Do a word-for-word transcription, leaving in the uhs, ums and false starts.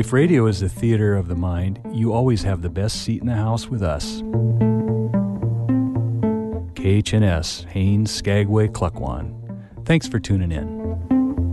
If radio is the theater of the mind, you always have the best seat in the house with us. K H N S, Haines, Skagway, Cluckwan. Thanks for tuning in.